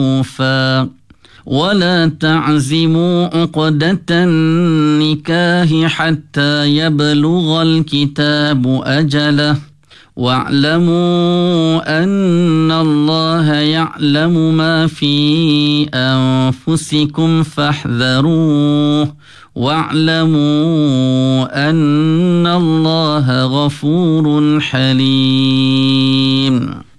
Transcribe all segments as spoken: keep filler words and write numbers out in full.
معروفا ولا تعزموا عقدة النكاح حتى يبلغ الكتاب أجله واعلموا أن الله يعلم ما في أنفسكم فاحذروه واعلموا أن الله غفور حليم.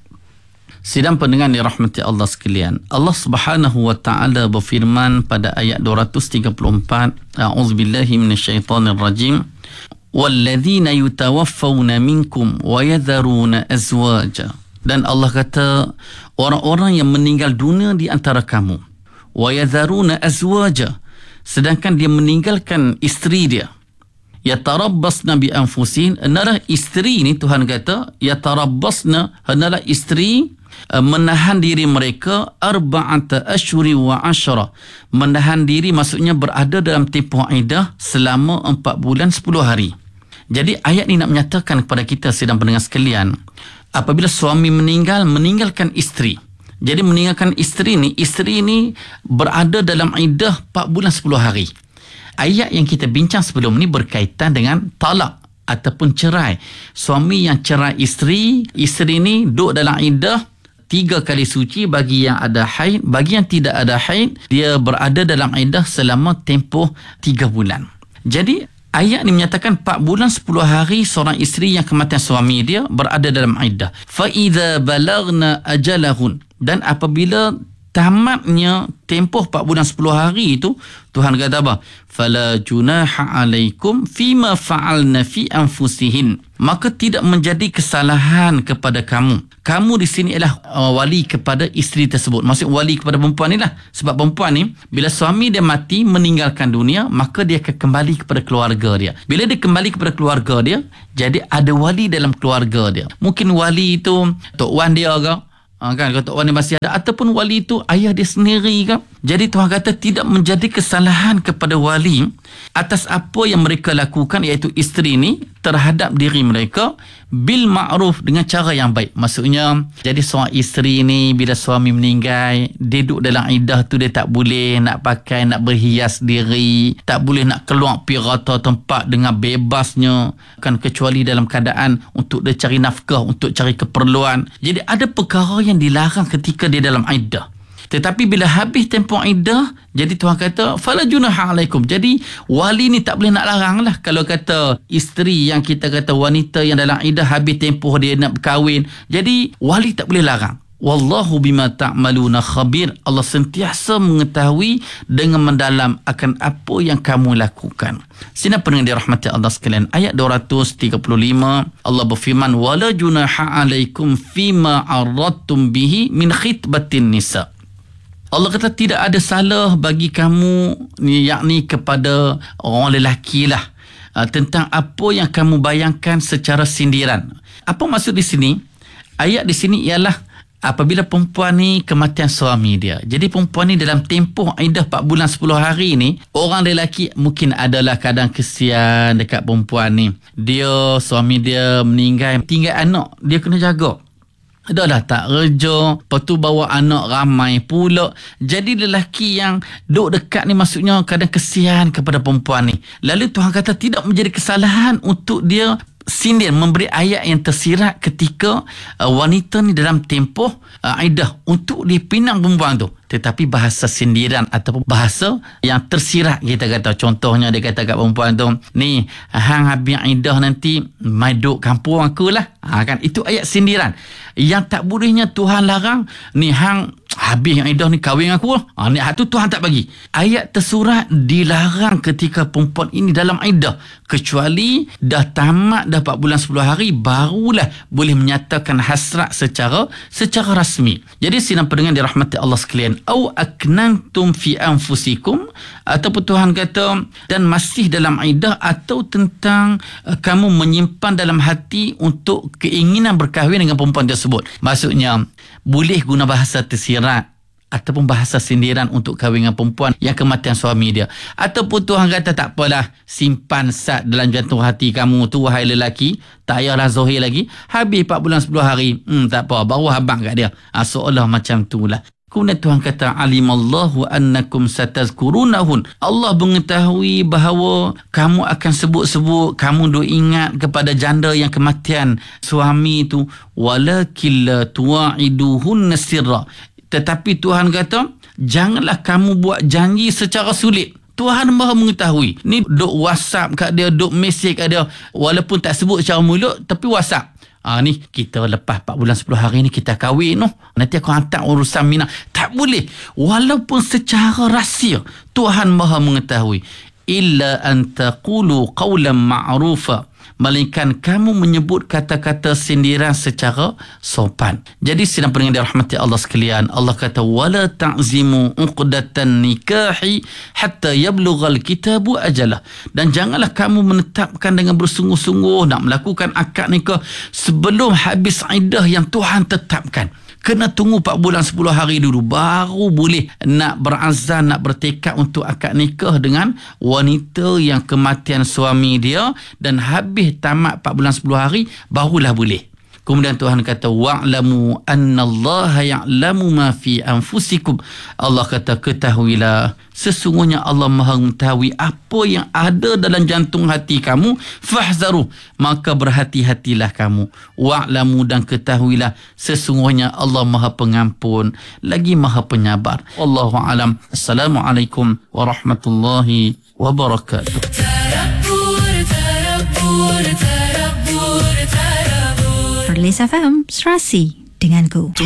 Sidang pendengar dirahmati Allah sekalian, Allah Subhanahu wa taala berfirman pada ayat dua ratus tiga puluh empat, A'udzubillahi minasyaitonir rajim. Walladzina yutawaffawna minkum wa yadharuna azwaja. Dan Allah kata orang-orang yang meninggal dunia di antara kamu, wa yadharuna azwaja, sedangkan dia meninggalkan isteri dia. Yatarabbasna bi anfusin, adalah isteri ni Tuhan kata yatarabbasna, adalah isteri menahan diri mereka arba'ata asyuri wa asyara, menahan diri maksudnya berada dalam tempoh iddah selama empat bulan sepuluh hari. Jadi ayat ni nak menyatakan kepada kita sidang pendengar sekalian, apabila suami meninggal, meninggalkan isteri, jadi meninggalkan isteri ni, isteri ni berada dalam iddah empat bulan sepuluh hari. Ayat yang kita bincang sebelum ni berkaitan dengan talak ataupun cerai. Suami yang cerai isteri, isteri ni duduk dalam iddah tiga kali suci bagi yang ada haid, bagi yang tidak ada haid dia berada dalam iddah selama tempoh tiga bulan. Jadi ayat ni menyatakan empat bulan sepuluh hari seorang isteri yang kematian suami dia berada dalam iddah. Fa idza balagna ajalahun, dan apabila tamatnya tempoh empat bulan sepuluh hari itu, Tuhan kata apa? Fala junaha alaikum fima fa'alna fi anfusihin, maka tidak menjadi kesalahan kepada kamu. Kamu di sini ialah uh, wali kepada isteri tersebut. Maksud wali kepada perempuan ni lah. Sebab perempuan ni bila suami dia mati meninggalkan dunia, maka dia akan kembali kepada keluarga dia. Bila dia kembali kepada keluarga dia, jadi ada wali dalam keluarga dia. Mungkin wali itu tok wan dia ke, Ha, kan, kalau Tok Wan masih ada, ataupun wali itu ayah dia sendiri kan. Jadi Tuhan kata tidak menjadi kesalahan kepada wali atas apa yang mereka lakukan, iaitu isteri ni terhadap diri mereka bil ma'ruf, dengan cara yang baik. Maksudnya jadi seorang isteri ni bila suami meninggal, dia duduk dalam iddah tu, dia tak boleh nak pakai, nak berhias diri, tak boleh nak keluar pergi rata tempat dengan bebasnya kan, kecuali dalam keadaan untuk dia cari nafkah, untuk cari keperluan. Jadi ada perkara yang dilarang ketika dia dalam iddah. Tetapi bila habis tempoh iddah, jadi Tuhan kata fala junaha alaikum. Jadi wali ni tak boleh nak larang lah. Kalau kata isteri yang kita kata wanita yang dalam iddah habis tempoh dia nak berkahwin, jadi wali tak boleh larang. Wallahu bima ta'maluna khabir. Allah sentiasa mengetahui dengan mendalam akan apa yang kamu lakukan. Sidang pendengar dirahmati Allah sekalian, ayat dua ratus tiga puluh lima, Allah berfirman wala junaha alaikum fima aradtum bihi min khitbatin nisa. Allah kata tidak ada salah bagi kamu, yakni kepada orang lelaki lah, tentang apa yang kamu bayangkan secara sindiran. Apa maksud di sini? Ayat di sini ialah apabila perempuan ni kematian suami dia. Jadi perempuan ni dalam tempoh iddah empat bulan sepuluh hari ni, orang lelaki mungkin adalah kadang kesian dekat perempuan ni. Dia, suami dia meninggal, tinggal anak, dia kena jaga. Dah dah tak kerja, lepas tu bawa anak ramai pula. Jadi lelaki yang duduk dekat ni maksudnya kadang kesian kepada perempuan ni. Lalu Tuhan kata tidak menjadi kesalahan untuk dia sindir, memberi ayat yang tersirat ketika uh, wanita ni dalam tempoh uh, iddah untuk dipinang perempuan tu. Tetapi bahasa sindiran ataupun bahasa yang tersirat, kita kata contohnya dia kata kat perempuan tu, ni hang habis iddah nanti mai duk kampung aku lah. Ha, kan, itu ayat sindiran yang tak bolehnya Tuhan larang. Ni hang habis yang iddah ni kahwin aku lah. Ha, ni tu Tuhan tak bagi. Ayat tersurat dilarang ketika perempuan ini dalam iddah, kecuali dah tamat dah empat bulan sepuluh hari, barulah boleh menyatakan hasrat secara secara rasmi. Jadi sidang pendengar dirahmati Allah sekalian, au aknantum fi anfusikum, ataupun Tuhan kata dan masih dalam iddah, atau tentang uh, kamu menyimpan dalam hati untuk keinginan berkahwin dengan perempuan tersebut. Maksudnya boleh guna bahasa tersirat ataupun bahasa sindiran untuk kahwin dengan perempuan yang kematian suami dia. Ataupun Tuhan kata tak apalah, simpan sat dalam jantung hati kamu tu wahai lelaki, tak payahlah zahir lagi. Habis empat bulan sepuluh hari, hmm, tak apa, baru habang kat dia. Ha, seolah macam tu lah. Kemudian Tuhan kata alimallahu annakum satazkurunahun. Allah mengetahui bahawa kamu akan sebut-sebut, kamu duk ingat kepada janda yang kematian suami itu, walakin la tuwa'iduhunna sirra. Tetapi Tuhan kata janganlah kamu buat janji secara sulit. Tuhan Maha mengetahui. Ni duk WhatsApp kat dia, duk mesej kat dia, walaupun tak sebut secara mulut tapi WhatsApp. Ah ni kita lepas empat bulan sepuluh hari ni kita kahwin noh. Nanti aku hantar urusan Mina. Tak boleh. Walaupun secara rahsia, Tuhan Maha mengetahui. Illa an taqulu qawlan ma'rufa. Melainkan kamu menyebut kata-kata sindiran secara sopan. Jadi sidang pendengar dirahmati Allah sekalian, Allah kata wala ta'zimu uqdatan nikahi hatta yablughal kitabu ajalah. Dan janganlah kamu menetapkan dengan bersungguh-sungguh nak melakukan akad nikah sebelum habis iddah yang Tuhan tetapkan. Kena tunggu empat bulan sepuluh hari dulu baru boleh nak berazam, nak bertekad untuk akad nikah dengan wanita yang kematian suami dia, dan habis tamat empat bulan sepuluh hari barulah boleh. Kemudian Tuhan kata wa'lamu annallaha ya'lamu ma fi anfusikum. Allah kata ketahuilah sesungguhnya Allah Maha mengetahui apa yang ada dalam jantung hati kamu. Fahzaru, maka berhati-hatilah kamu. Wa'lamu, dan ketahuilah sesungguhnya Allah Maha Pengampun lagi Maha Penyabar. Wallahu alam. Assalamualaikum warahmatullahi wabarakatuh. Perlis F M, Serasi denganku.